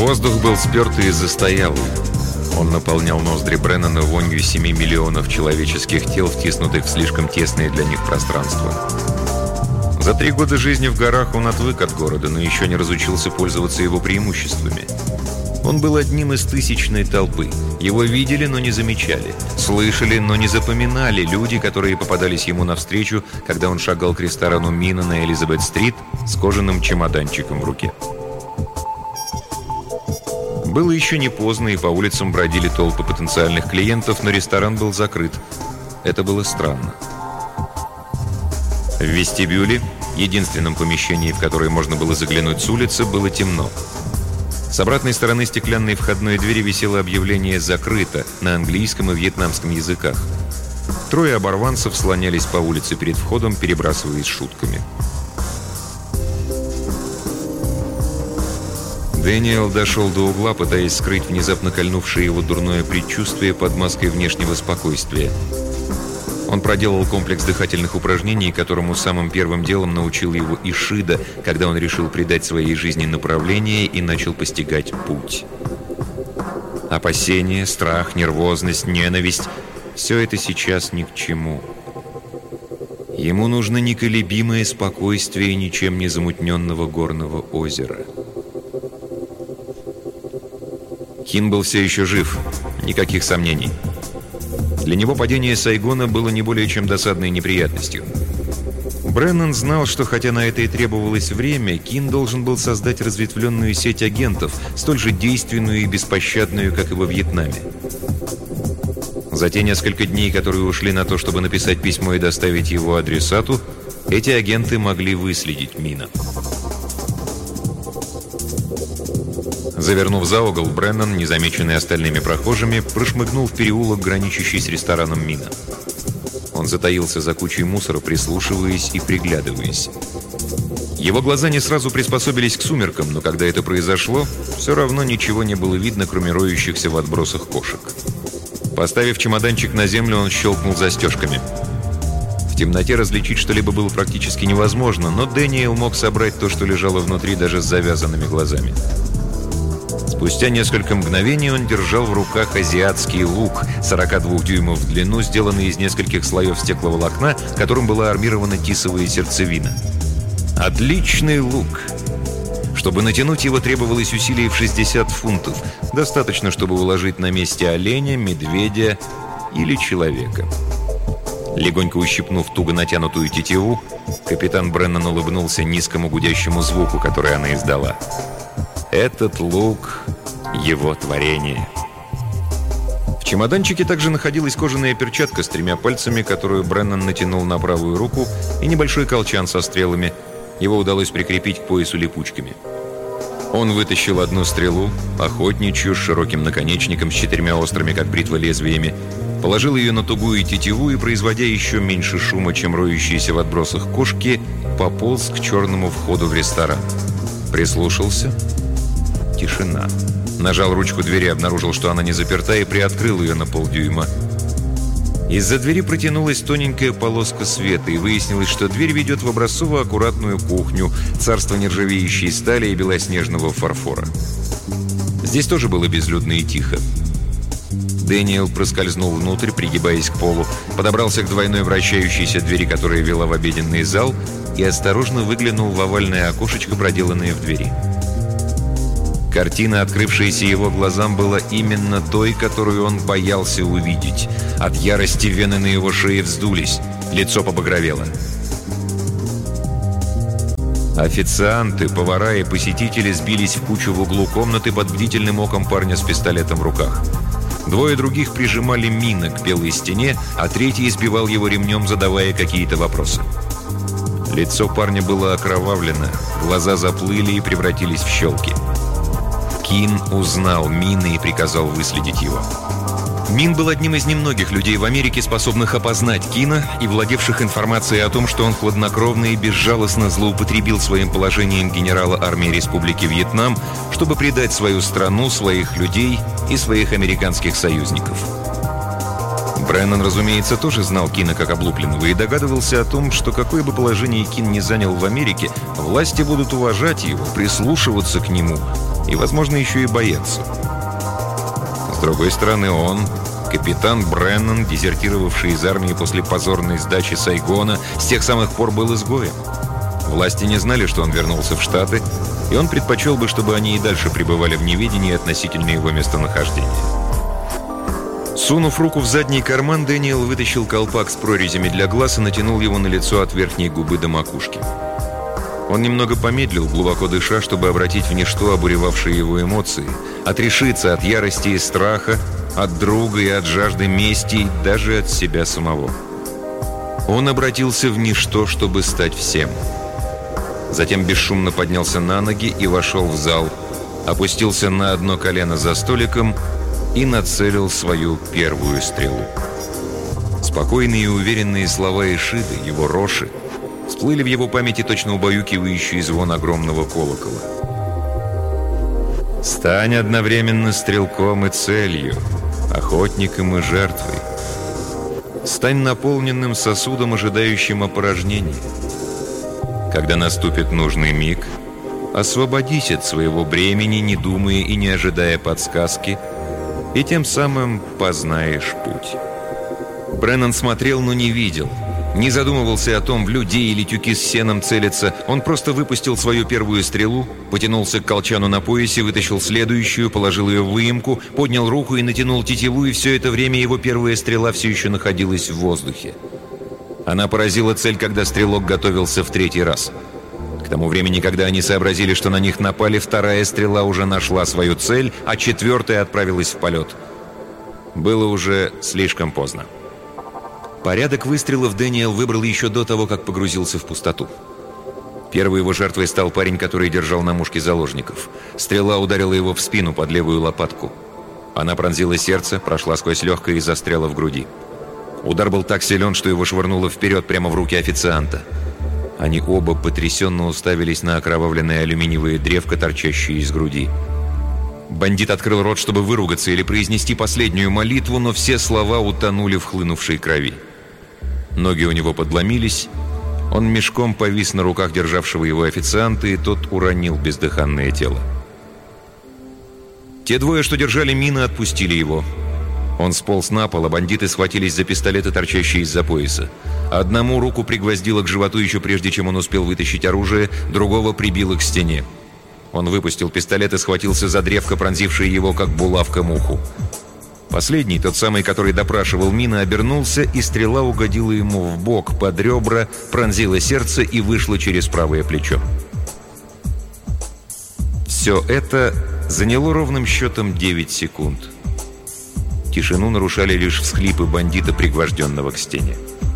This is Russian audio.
Воздух был спертый и застоялый. Он наполнял ноздри Бреннана вонью 7 миллионов человеческих тел, втиснутых в слишком тесное для них пространство. За 3 года жизни в горах он отвык от города, но еще не разучился пользоваться его преимуществами. Он был одним из тысячной толпы. Его видели, но не замечали. Слышали, но не запоминали люди, которые попадались ему навстречу, когда он шагал к ресторану «Мина» на Элизабет-стрит с кожаным чемоданчиком в руке. Было еще не поздно, и по улицам бродили толпы потенциальных клиентов, но ресторан был закрыт. Это было странно. В вестибюле, единственном помещении, в которое можно было заглянуть с улицы, было темно. С обратной стороны стеклянной входной двери висело объявление «Закрыто» на английском и вьетнамском языках. 3 оборванцев слонялись по улице перед входом, перебрасываясь шутками. Дэниел дошел до угла, пытаясь скрыть внезапно кольнувшее его дурное предчувствие под маской внешнего спокойствия. Он проделал комплекс дыхательных упражнений, которому самым первым делом научил его Ишида, когда он решил придать своей жизни направление и начал постигать путь. Опасение, страх, нервозность, ненависть – все это сейчас ни к чему. Ему нужно неколебимое спокойствие ничем не замутненного горного озера. Кин был все еще жив, никаких сомнений. Для него падение Сайгона было не более чем досадной неприятностью. Бреннан знал, что хотя на это и требовалось время, Кин должен был создать разветвленную сеть агентов, столь же действенную и беспощадную, как и во Вьетнаме. За те несколько дней, которые ушли на то, чтобы написать письмо и доставить его адресату, эти агенты могли выследить Мина. Завернув за угол, Бреннан, незамеченный остальными прохожими, прошмыгнул в переулок, граничащий с рестораном «Мина». Он затаился за кучей мусора, прислушиваясь и приглядываясь. Его глаза не сразу приспособились к сумеркам, но когда это произошло, все равно ничего не было видно, кроме роющихся в отбросах кошек. Поставив чемоданчик на землю, он щелкнул застежками. В темноте различить что-либо было практически невозможно, но Дэниел мог собрать то, что лежало внутри, даже с завязанными глазами. Спустя несколько мгновений он держал в руках азиатский лук 42 дюймов в длину, сделанный из нескольких слоев стекловолокна, которым была армирована тисовая сердцевина. Отличный лук! Чтобы натянуть его, требовалось усилие в 60 фунтов. Достаточно, чтобы уложить на месте оленя, медведя или человека. Легонько ущипнув туго натянутую тетиву, капитан Бреннан улыбнулся низкому гудящему звуку, который она издала. Этот лук — его творение. В чемоданчике также находилась кожаная перчатка с 3 пальцами, которую Бреннан натянул на правую руку, и небольшой колчан со стрелами. Его удалось прикрепить к поясу липучками. Он вытащил одну стрелу, охотничью, с широким наконечником, с 4 острыми, как бритва, лезвиями, положил ее на тугую тетиву и, производя еще меньше шума, чем роющиеся в отбросах кошки, пополз к черному входу в ресторан. Прислушался. Тишина. Нажал ручку двери, обнаружил, что она не заперта, и приоткрыл ее на полдюйма. Из-за двери протянулась тоненькая полоска света, и выяснилось, что дверь ведет в образцово-аккуратную кухню, царство нержавеющей стали и белоснежного фарфора. Здесь тоже было безлюдно и тихо. Дэниел проскользнул внутрь, пригибаясь к полу, подобрался к двойной вращающейся двери, которая вела в обеденный зал, и осторожно выглянул в овальное окошечко, проделанное в двери. Картина, открывшаяся его глазам, была именно той, которую он боялся увидеть. От ярости вены на его шее вздулись, лицо побагровело. Официанты, повара и посетители сбились в кучу в углу комнаты под бдительным оком парня с пистолетом в руках. 2 других прижимали Мина к белой стене, а 3 избивал его ремнем, задавая какие-то вопросы. Лицо парня было окровавлено, глаза заплыли и превратились в щелки. Кин узнал Мина и приказал выследить его. Мин был одним из немногих людей в Америке, способных опознать Кина и владевших информацией о том, что он хладнокровно и безжалостно злоупотребил своим положением генерала армии Республики Вьетнам, чтобы предать свою страну, своих людей и своих американских союзников. Бреннан, разумеется, тоже знал Кина как облупленного и догадывался о том, что какое бы положение Кин ни занял в Америке, власти будут уважать его, прислушиваться к нему, и, возможно, еще и боятся. С другой стороны, он, капитан Бреннан, дезертировавший из армии после позорной сдачи Сайгона, с тех самых пор был изгоем. Власти не знали, что он вернулся в Штаты, и он предпочел бы, чтобы они и дальше пребывали в неведении относительно его местонахождения. Сунув руку в задний карман, Дэниел вытащил колпак с прорезями для глаз и натянул его на лицо от верхней губы до макушки. Он немного помедлил, глубоко дыша, чтобы обратить в ничто обуревавшие его эмоции, отрешиться от ярости и страха, от друга и от жажды мести, и даже от себя самого. Он обратился в ничто, чтобы стать всем. Затем бесшумно поднялся на ноги и вошел в зал, опустился на одно колено за столиком и нацелил свою первую стрелу. Спокойные и уверенные слова Ишиды, его роши, всплыли в его памяти точно убаюкивающий звон огромного колокола. «Стань одновременно стрелком и целью, охотником и жертвой. Стань наполненным сосудом, ожидающим опорожнения. Когда наступит нужный миг, освободись от своего бремени, не думая и не ожидая подсказки, и тем самым познаешь путь». Бреннан смотрел, но не видел. Не задумывался о том, в людей или тюки с сеном целиться. Он просто выпустил свою первую стрелу, потянулся к колчану на поясе, вытащил следующую, положил ее в выемку, поднял руку и натянул тетиву, и все это время его первая стрела все еще находилась в воздухе. Она поразила цель, когда стрелок готовился в третий раз. К тому времени, когда они сообразили, что на них напали, вторая стрела уже нашла свою цель, а четвертая отправилась в полет. Было уже слишком поздно. Порядок выстрелов Дэниел выбрал еще до того, как погрузился в пустоту. Первой его жертвой стал парень, который держал на мушке заложников. Стрела ударила его в спину под левую лопатку. Она пронзила сердце, прошла сквозь легкое и застряла в груди. Удар был так силен, что его швырнуло вперед прямо в руки официанта. Они оба потрясенно уставились на окровавленное алюминиевое древко, торчащее из груди. Бандит открыл рот, чтобы выругаться или произнести последнюю молитву, но все слова утонули в хлынувшей крови. Ноги у него подломились, он мешком повис на руках державшего его официанта, и тот уронил бездыханное тело. Те двое, что держали Мина, отпустили его. Он сполз на пол, а бандиты схватились за пистолеты, торчащие из-за пояса. Одному руку пригвоздило к животу еще прежде, чем он успел вытащить оружие, другого прибило к стене. Он выпустил пистолет и схватился за древко, пронзившее его, как булавка, муху. Последний, тот самый, который допрашивал Мина, обернулся, и стрела угодила ему в бок, под ребра, пронзила сердце и вышла через правое плечо. Все это заняло ровным счетом 9 секунд. Тишину нарушали лишь всхлипы бандита, пригвожденного к стене.